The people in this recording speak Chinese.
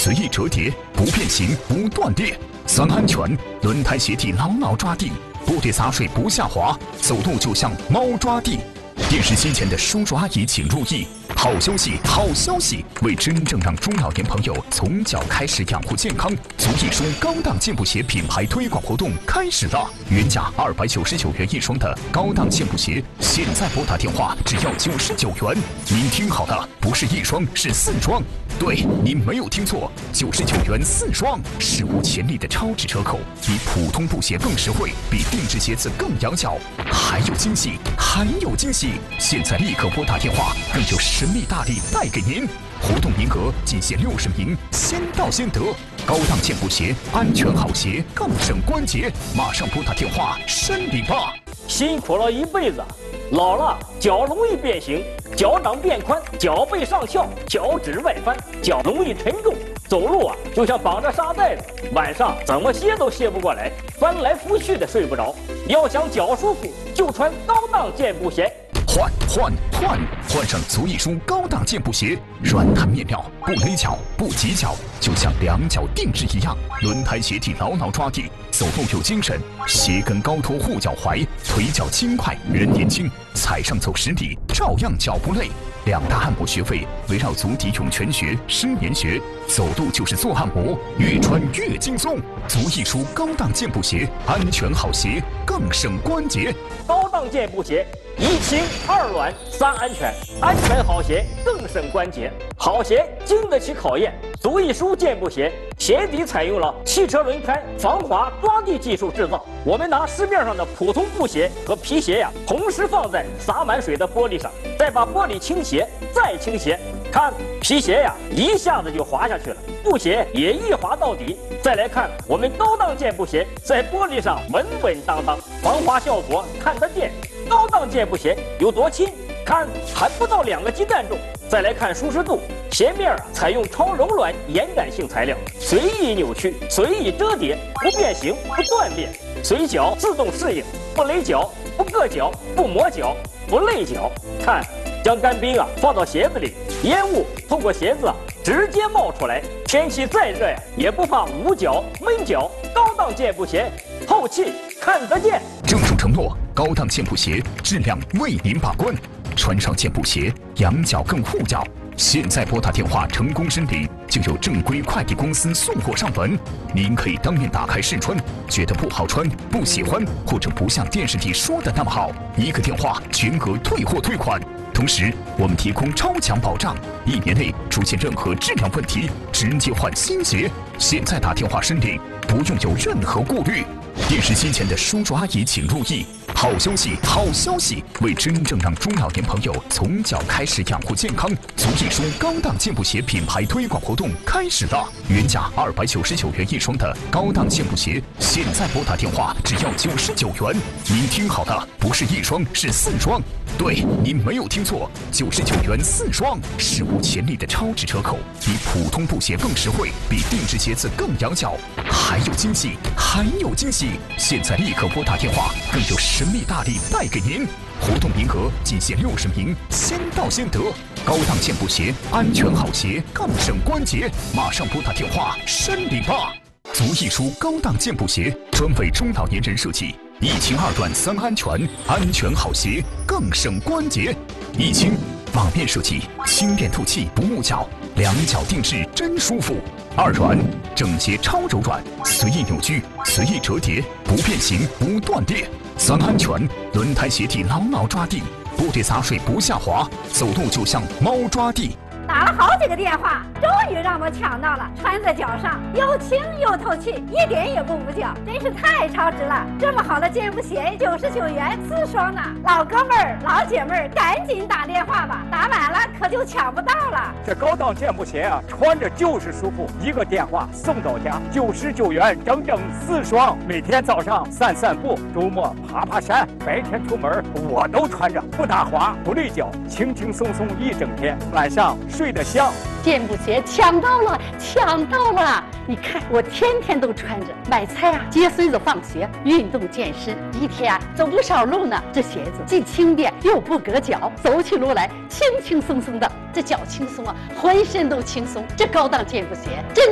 随意折叠，不变形，不断裂。3安全，轮胎鞋底牢牢抓地，不跌洒水不下滑，走路就像猫抓地。电视机前的叔叔阿姨请入意，好消息，好消息！为真正让中老年朋友从脚开始养护健康，足艺舒高档健步鞋品牌推广活动开始了。原价299元一双的高档健步鞋，现在拨打电话只要99元。您听好了，不是一双，是4双。对，您没有听错，99元4双，史无前例的超值折扣，比普通布鞋更实惠，比定制鞋子更养脚。还有惊喜，还有惊喜！现在立刻拨打电话，更有神秘大礼带给您。活动名额仅限60名，先到先得。高档健步鞋，安全好鞋，更省关节。马上拨打电话申领吧！ 辛苦了一辈子，老了脚容易变形，脚掌变宽，脚背上翘，脚趾外翻，脚容易沉重，走路就像绑着沙袋子，晚上怎么歇都歇不过来，翻来覆去的睡不着。要想脚舒服，就穿高档健步鞋。换上足艺舒高档健步鞋，软弹面料，不勒脚，不挤脚，就像2脚定制一样。轮胎鞋底牢牢抓地，走路有精神。鞋跟高托护脚踝，腿脚轻快，人年轻，踩上走10里，照样脚不累。2大按摩穴位围绕足底涌泉穴、失眠穴，走路就是做按摩，越穿越轻松。足艺舒高档健步鞋，安全好鞋，更省关节。高档健步鞋，1轻2软3安全，安全好鞋更省关节。好鞋经得起考验，足艺舒健步鞋鞋底采用了汽车轮胎防滑抓地技术制造。我们拿市面上的普通布鞋和皮鞋同时放在洒满水的玻璃上，再把玻璃倾斜，再倾斜，看皮鞋一下子就滑下去了，布鞋也一滑到底。再来看我们高档健步鞋在玻璃上稳稳当当，防滑效果看得见。高档健步鞋有多轻？看还不到2个鸡蛋重。再来看舒适度，鞋面采用超柔软延展性材料，随意扭曲，随意折叠，不变形，不断裂，随脚自动适应，不勒脚，不硌脚，不磨脚，不累脚。看，将干冰放到鞋子里，烟雾透过鞋子直接冒出来，天气再热也不怕捂脚闷脚。高档健步鞋，透气看得见。郑重承诺，高档健步鞋质量为您把关。穿上健步鞋，养脚更护脚。现在拨打电话成功申领，就有正规快递公司送货上门。您可以当面打开试穿，觉得不好穿、不喜欢，或者不像电视里说的那么好，1个电话全额退货退款。同时，我们提供超强保障，1年内出现任何质量问题，直接换新鞋。现在打电话申领，不用有任何顾虑。电视机前的叔叔阿姨请入意，好消息，好消息！为真正让中老年朋友从脚开始养护健康，足艺舒高档健步鞋品牌推广活动开始了。原价299元一双的高档健步鞋，现在拨打电话只要99元。您听好了，不是1双，是4双。对，您没有听错，99元4双，史无前例的超值折扣，比普通布鞋更实惠，比定制鞋子更养脚。还有惊喜，还有惊喜！现在立刻拨打电话，更有神秘大礼带给您。活动名额仅限60名，先到先得。高档健步鞋，安全好鞋，更省关节。马上拨打电话申领吧！足艺舒高档健步鞋专为中老年人设计，1轻2软3安全，安全好鞋更省关节。1轻网面设计，轻便透气，不捂脚，2脚定制真舒服。2软整洁超柔软，随意扭曲，随意折叠，不变形，不断裂。3安全，轮胎鞋底牢牢抓地，不跌洒水不下滑，走路就像猫抓地。 打了好几个电话，终于让我抢到了，穿在脚上又轻又透气，一点也不捂脚，真是太超值了！这么好的健步鞋，99元4双呢！老哥们儿、老姐妹儿，赶紧打电话吧，打晚了可就抢不到了。 这高档健步鞋穿着就是舒服，1个电话送到家，99元整整4双。每天早上散散步，周末爬爬山，白天出门我都穿着，不打滑，不累脚，轻轻松松一整天。晚上睡得香。 健步鞋抢到了，抢到了！你看我天天都穿着，买菜接孙子放学，运动健身，一天走不少路呢。这鞋子既轻便又不硌脚，走起路来轻轻松松的，这脚轻松浑身都轻松。这高档健步鞋真